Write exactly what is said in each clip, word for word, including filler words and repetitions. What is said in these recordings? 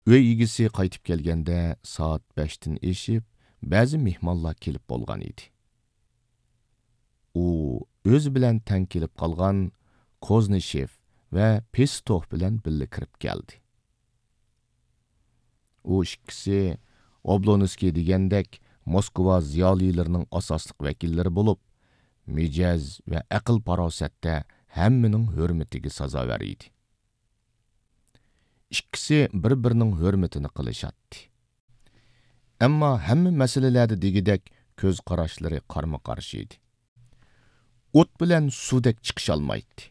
Öy igisi qaytib kelgende saat beshdan eşip, ba'zi mehmonlar kelib bo'lgan edi. U o'zi bilan tang kelib qolgan Koznishev va Pestov bilan birga kirib keldi. U ikkisi Oblonskiy degandek Moskva ziyolilarining asosliq vakillari bo'lib, mijaz va aql farosatda hammaning hurmatiga sazovar edi. İkkisi bir-birining hurmatini qilishatdi. Ammo hamma masalalarda degidek ko'z qarashlari qarama-qarshi edi. O't bilan suvdek chiqisholmaydi.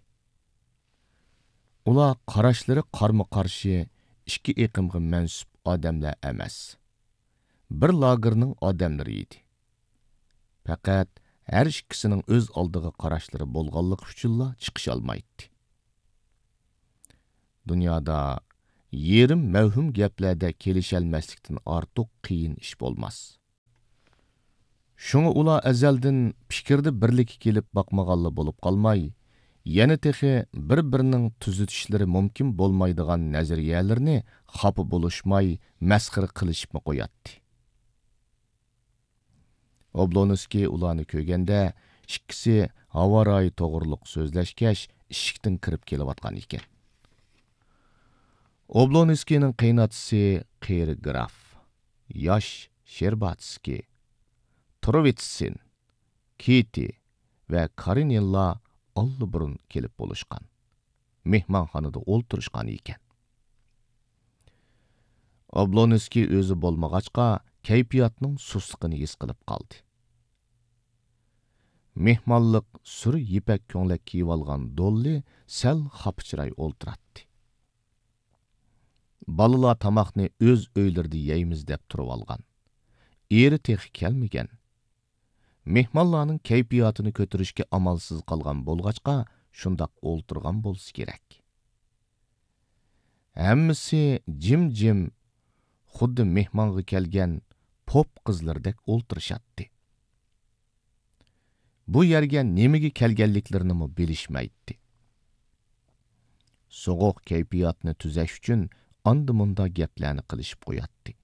Ular qarashlari qarama-qarshi ikki iqimga mansub odamlar emas. Bir lagerning odamlari edi. Faqat har ikkisining o'z oldiga qarashlari bo'lganligi uchunla chiqisholmaydi. Dunyoda yerim mavhum gaplarda kelisholmaslikdan ortiq qiyin ish bo'lmas. Şunu ular azaldan fikrda birlikka kelib boqmaganli bo'lib qolmay, yana texi bir-birining tuzutishlari mumkin bo'lmaydigan nazariyalarni xafa bo'lishmay masxara qilishib qo'yatdi. Oblonskiy ularni ko'rganda ikkisi havoray to'g'riliq so'zlashgach, eshikdan kirib kelayotgan ekan. Oblonskiyning qiynatchisi qeri graf, yosh Sherbatskiy, Trovitsin, Kiti va Karinilla allburun kelib bo'lishgan. Mehmonxonada o'ltirishgan ekan. Oblonskiy o'zi bo'lmag'achqa kayfiyatning susligini his qilib qoldi. Mehmonlik sur yipak ko'nglak kiyib olgan Dolli sal xapichiray o'ltiratdi. Balalar tamoqni o'z uylarida yeymiz deb turib olgan. Eri texi kelmagan. Mehmonlarning kayfiyatini ko'tarishga amalsiz qolgan bo'lg'achqa shundoq o'ltirgan bo'lsa kerak. Hammasi jim-jim xuddi mehmonga kelgan pop qizlardek o'ltirishatdi. Bu yerga nimaga kelganliklarini bilishmaydi. So'g'oq kayfiyatni tuzash uchun anda-munda gaplarni qilishib qo'yatdi.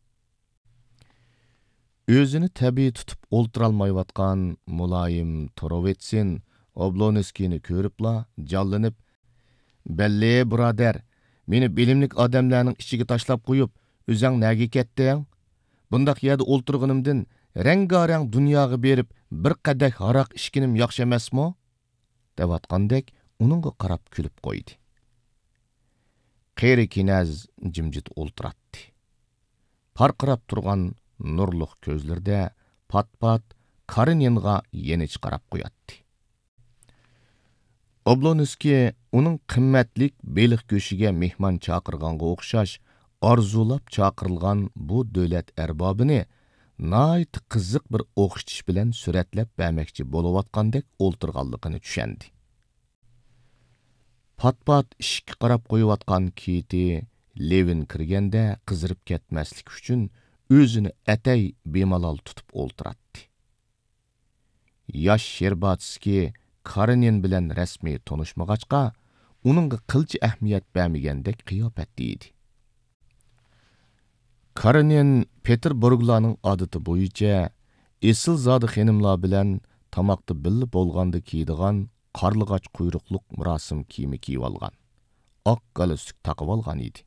O'zini tabiiy tutib o'ltirolmayotgan muloyim Trovitsin Oblonskiyni ko'ribla jallanib, "Belli, birodar, meni bilimlik odamlarning ichiga tashlab qo'yib, o'zing nega ketding? Bundaq yerda o'ltirganimdan rang-garang dunyoga berib, bir qadak haroq ishkinim yaxshi emasmi?" devatgandek uningga qarab kulib qo'ydi. Qeri kinaz jimjit o'ltiratdi. Parqirab turgan nurliq ko'zlarda pat-pat Karininga yenich qarab qo'yatdi. Oblonskiy uning qimmatlik beliq go'shiga mehmon chaqirganga o'xshash arzulab chaqirilgan bu davlat arbobini nayt qiziq bir o'xshatish bilan suratlab bermoqchi bo'layotgandek o'ltirganligini tushundi. Pat-pat ishga qarab qo'yayotgan Kiti Levin kirganda qizirib ketmaslik uchun o'zini atay bemalol tutib o'ltiratdi. Yosh Sherbatskiy Karinin bilan rasmiy tanishmag'achqa, uningga qilchi ahamiyat bermagandek qiyofatda edi. Karinin Peterburglarning odati bo'yicha esil zodi xonimlar bilan tamoqda birga bo'lganda kiydigan qarlig'ach quyruqliq murosim kiyimi kiyib olgan. Oq galstuk taqib olgan edi.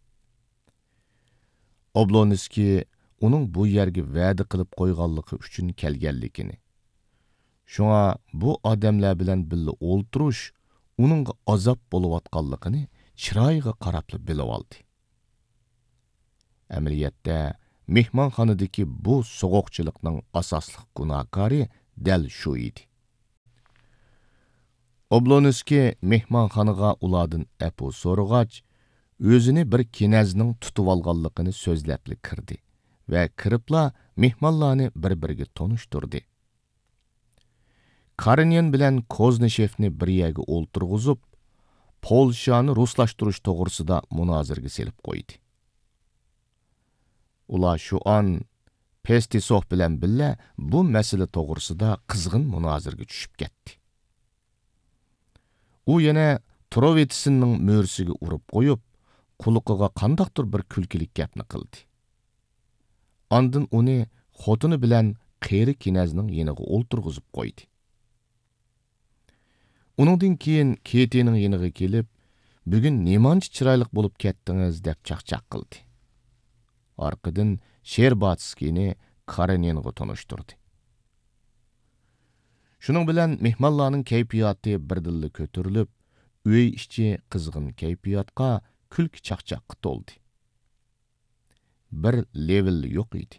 Oblonskiy uning bu yerga va'da qilib qo'yganligi uchun kelganligini, shunga bu odamlar bilan birga o'ltirish uningga azob bo'layotganligini chiroyiga qarab bilib oldi. Amaliyotda mehmonxonadagi bu so'g'oqchilikning asosli gunohkori dal shu edi. Oblonskiy mehmonxonaga ulardan apu so'rag'ach, o'zini bir kinazning tutib olganligini so'zlab kirdi va kiribla mehmonlarni bir-biriga tanishtirdi. Karinin bilan Koznishevni bir yerga o'ltirg'izib, Polshani ruslashtirish to'g'risida munozirga selib qo'ydi. Ular shu an Pestisov bilan birga bu masala to'g'risida qizg'in munozirga tushib ketdi. U yana Trovitsinning mo'rsiga urib qo'yib, quluqiga qandaqdir bir kulkilik gapni qildi. Ondan uni xotini bilan qeri kinazning yeniga o'ltirg'izib qo'ydi. Uningdan keyin Ketining yeniga kelib, "Bugun nemancha chiroyli bo'lib ketdingiz" deb chaqchaq qildi. Orqadan Sherbatskiyni Kareninaga tanishtirdi. Shuning bilan mehmonlarning kayfiyati birdilla ko'tarilib, uy ichi qizg'in kayfiyatga kulki chaqchaqqa to'ldi. Bir level yo'q edi.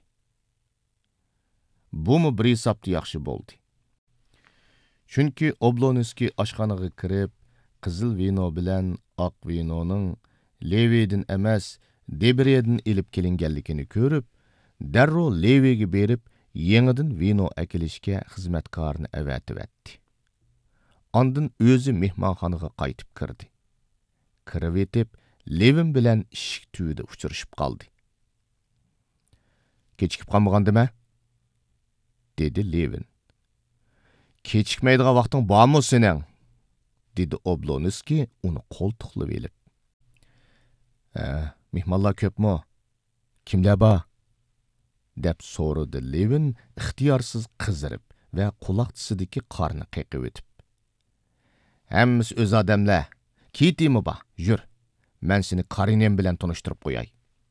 Bumi bir hisobda yaxshi bo'ldi. Chunki Oblonskiy oshxonaga kirib, qizil vino bilan oq vinoning Levidan emas, Debriyadan ilib kelinganligini ko'rib, darrov Leviga berib, yangidan vino akilishga xizmatkorni avatib etdi. Ondan o'zi mehmonxonaga qaytib kirdi. Kirib etib, Levin bilan eshik tubida uchrashib qoldi. "Kechikib qolmagandimi?" dedi Levin. "Kechikmaydigan vaqting bormi sening?" dedi Oblonskiy uni qo'ltiqlab elib. "Ha, mehmonlar ko'pmi? Kimlar bor?" deb so'radi Levin ixtiyorsiz qizirib va quloq tisidagi qorni qiqib o'tib. "Hammasi o'z odamlar. Ketimi bor? Yur. Men seni Karinen bilan tanishtirib qo'yay."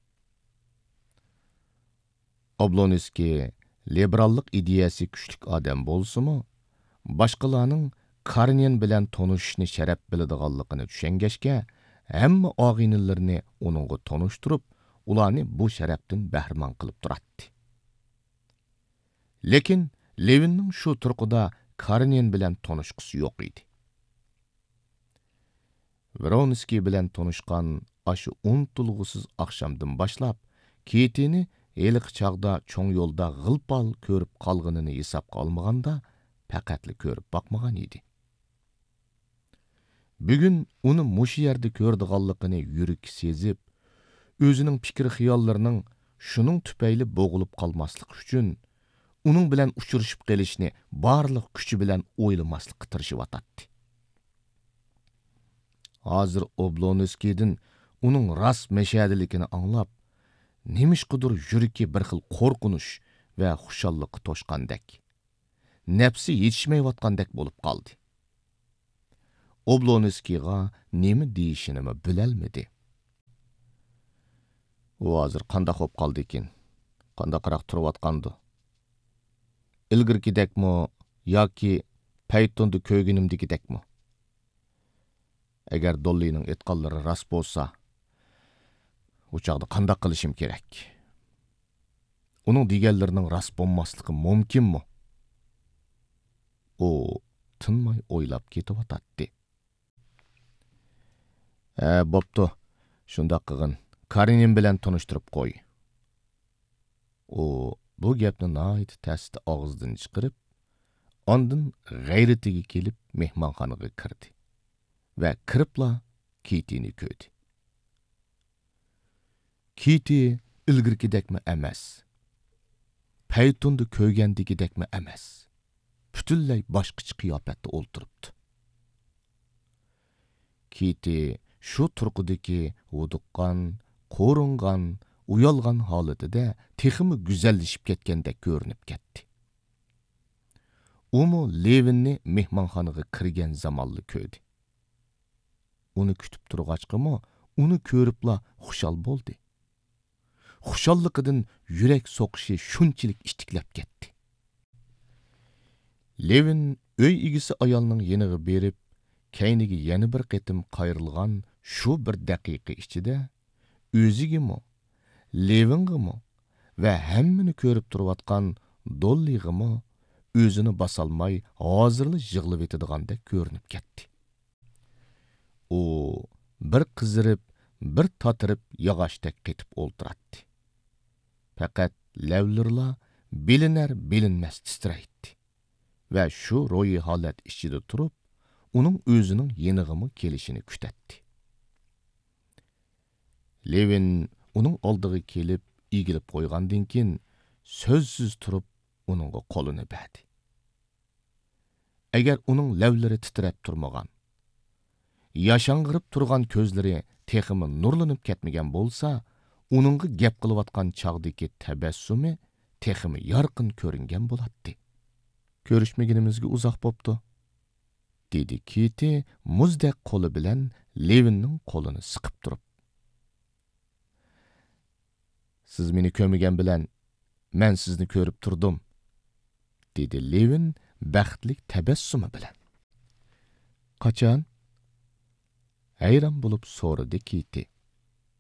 Oblonskiy liberallik ideyasi kuchlik odam bo'lsa-mu, boshqalarning Karinen bilan tanishishni sharaf biladiganligini tushungashga, hamma og'inilarini uningga tanishtirib, ularni bu sharafdan bahramand qilib turadi. Lekin Levinning shu turqida Karinen bilan tanishqisi yo'q edi. Vronskiy bilan tanishgan ashu untulg'usiz oqshomdan boshlab, Ketini eliq chaqda cho'ng yo'lda g'ilpal ko'rib qolganini hisobga olmaganda, faqatli ko'rib boqmagan edi. Bugun uni mush yerda ko'rdiganligini yurak sezib, o'zining fikr xiyollarining shuning tufayli bo'g'ilib qolmaslik uchun uning bilan uchrashib qolishni barliq kuchi bilan o'ylamaslikka tirishib-atadi. Hozir Oblonskiydan uning ras mashadiligini anglab, nemishqidir yuragi bir xil qo'rqinish va xushallikqa to'shqandek, nafsi yetishmayotgandek bo'lib qoldi. Oblonskiyga nima deyishini bilolmadi. U hozir qanday bo'lib qoldi ekan? Qandaqroq turib-atqandi? Ilgirgidekmi yoki paytonda ko'yginimdagidekmi? Agar Dollining aytganlari rost bo'lsa, u chaqda qanday qilishim kerak? Uning deganlarining rost bo'lmasligi mumkinmi? U tinmay o'ylab ketib-atadi. "Ha, bo'pti. Shunday qilgin. Karinen bilan tanishtirib qo'y." U bu gapni nihoyat tasdi og'zidan chiqarib, ondan g'ayratiga kelib mehmonxonaga kirdi va kiribla Kitini ko'rdi. Kiti ilgirgidekmi emas. Paytonda ko'rgandagidekmi emas. Butunlay boshqacha qiyofatda o'ltiribdi. Kiti shu turqidagi vuduqqan, qo'ringan, uyalgan holatida texmi go'zallashib ketgandek ko'rinib ketdi. Umu Levinni mehmonxonaga kirgan zamonli ko'rdi. Uni kutib turg'achqimi, uni ko'ribla xushal bo'ldi. Xushalligidan yurak soqishi shunchalik ishtiklab ketdi. Levin uy egisi ayolning yeniga berib, kayniga yana bir qitim qayrilgan shu bir daqiqa ichida o'zigimi, Levingimi va hammani ko'rib turayotgan Dolligimi o'zini bosolmay hozirli yig'lab etadigandak ko'rinib ketdi. U bir qizirib, bir tatirib yog'ochdek qetib o'ltiradi. Faqat lavlirla bilinar bilinmas titraydi va shu ro'yi holat ichida turib, uning o'zining yenig'imi kelishini kutadi. Levin uning oldiga kelib, egilib qo'ygandan keyin so'zsiz turib uningga qo'lini berdi. Agar uning lavlari titrab turmagan yaşangırıp turgan ko'zlari teximi nurlanıp ketmegen bolsa, uningga gap qilayotgan chaqdagi tabassumi teximi yorqin ko'ringan bo'latdi. Ko'rishmaganimizga uzoq bo'pti, dedi Kiti muzdek qo'li bilan Levinning qo'lini siqib turib. Siz meni ko'migan bilan men sizni ko'rib turdim, dedi Levin baxtlik tabassumi bilan. Qachon? Hayron bo'lib so'radi Kiti.